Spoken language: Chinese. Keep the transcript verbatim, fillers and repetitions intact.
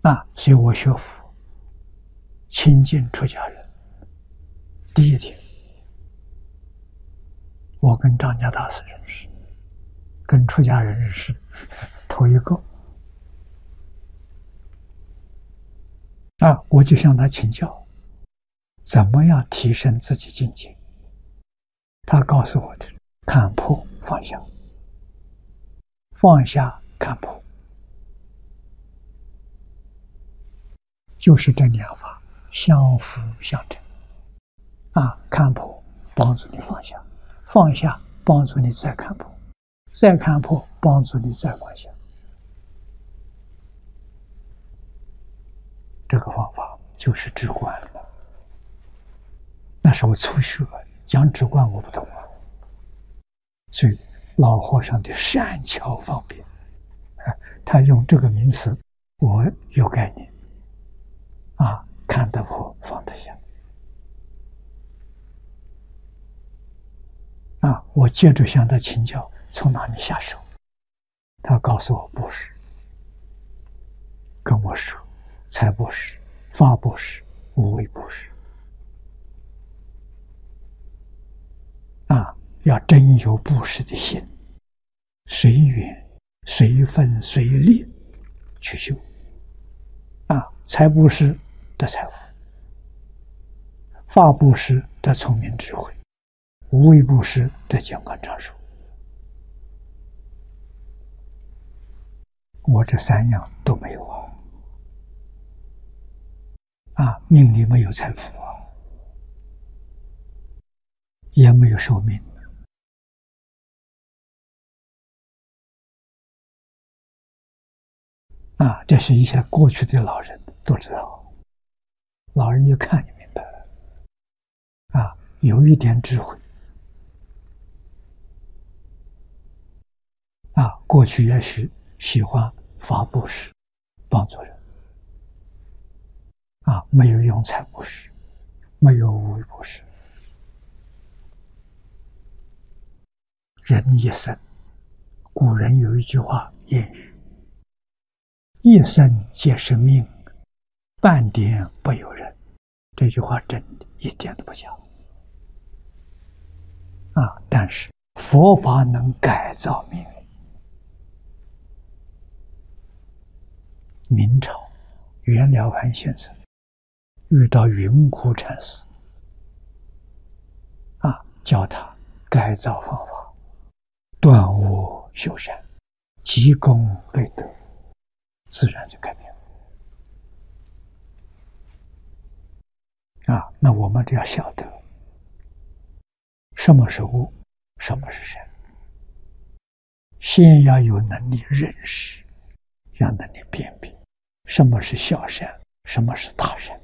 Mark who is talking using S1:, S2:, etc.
S1: 啊，所以我学佛亲近出家人，第一点，我跟张家大师认识，跟出家人认识，头一个啊，我就向他请教，怎么样提升自己境界？他告诉我的：看破放下，放下看破，就是这两法相辅相成。啊，看破帮助你放下，放下帮助你再看破，再看破帮助你再放下。这个方法就是止观了。那时候初学，讲止观我不懂啊，所以老和尚的善巧方便，啊，他用这个名词，我有概念，啊，看得破，放得下。啊，我接着向他请教，从哪里下手？他告诉我布施，跟我说，财布施、法布施、无为布施。啊，要真有布施的心，随缘、随分、随力去修。啊，财布施得财富，法布施得聪明智慧，无为布施得健康长寿。我这三样都没有啊！啊，命里没有财富啊，也没有寿命。啊，这是一些过去的老人都知道，老人一看就明白了。啊，有一点智慧。啊，过去也许喜欢法布施，帮助人。啊，没有用财布施，没有无为布施。人一生，古人有一句话谚语：一生皆是命，半点不由人。这句话真的一点都不假。啊，但是佛法能改造命运。明朝袁了凡先生遇到云谷禅师，啊，教他改造方法，断恶修善，积功累德，自然就改变了。啊，那我们就要晓得什么是恶，什么是善，先要有能力认识，要能力辨别什么是小善，什么是大善。